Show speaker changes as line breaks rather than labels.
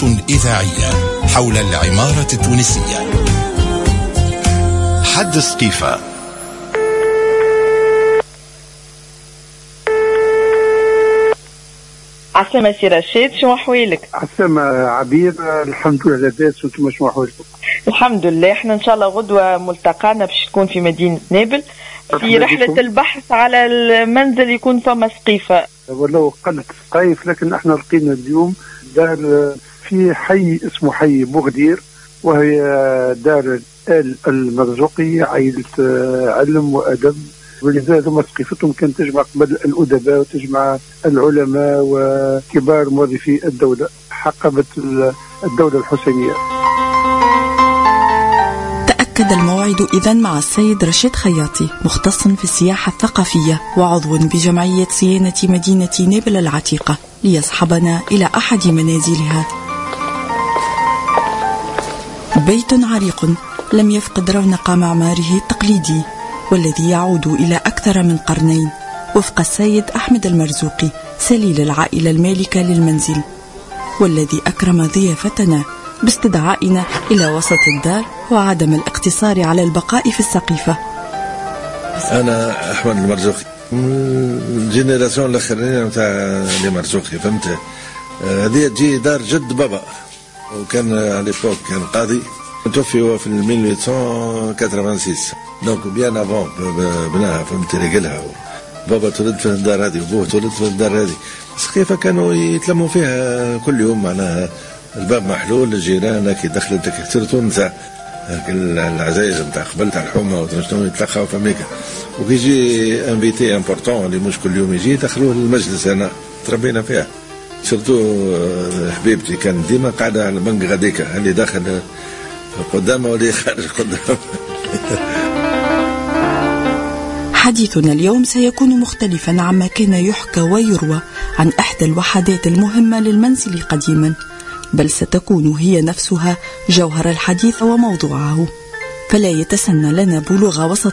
إذاعية حول العمارة التونسية. حد سقيفة.
عسلامة سي رشيد، شو أحوالك؟
عسلامة عبير، الحمد لله لاباس، وانتم شو أحوالكم؟
الحمد لله، احنا إن شاء الله غدوة ملتقانا باش تكون في مدينة نابل في رحلة البحث على المنزل يكون فما سقيفة.
ولو قلت سقيف، لكن احنا لقينا اليوم دار في حي اسمه حي بوغدير، وهي دار آل المرزوقي، عائلة علم وأدب، ولذلك مسقفتهم كانت تجمع قبل الأدباء وتجمع العلماء وكبار موظفي الدولة، حقبت الدولة الحسينية.
تأكد الموعد إذن مع السيد رشيد خياطي، مختص في السياحة الثقافية وعضو بجمعية صيانة مدينة نابل العتيقة، ليصحبنا إلى أحد منازلها. بيت عريق لم يفقد رونق معماره التقليدي، والذي يعود إلى أكثر من قرنين، وفق السيد أحمد المرزوقي سليل العائلة المالكة للمنزل، والذي أكرم ضيافتنا باستدعائنا إلى وسط الدار وعدم الاقتصار على البقاء في السقيفة.
أنا أحمد المرزوقي، الجينيراسيون الأخرانية متاع المرزوقي، فهمت؟ هذه تجي دار جد بابا، وكان على ليبوك كان قاضي، توفي هو في 1886، دونك بيان افون بناها، فهمت؟ رجلها بابا تولد في الدار هذه وبوه تولد في الدار هذه. السقيفة كانوا يتلموا فيها كل يوم، معناها الباب محلول، الجيران كي دخلت كثرتوا نتاع العزايز نتاع قبل تاع الحومه وتنجموا يتلقاو فميكا، وكي يجي انفيتي امبورطون اللي مش كل يوم يجي يدخلوه للمجلس. انا تربينا فيها، سيرتو حبيبتي كان ديما قاعده على بنك غاديكا، اللي داخل قدامه واللي خارج قدامه.
حديثنا اليوم سيكون مختلفا عما كان يحكى ويروى عن إحدى الوحدات المهمة للمنزل قديما، بل ستكون هي نفسها جوهر الحديث وموضوعه، فلا يتسنى لنا بلوغ وسط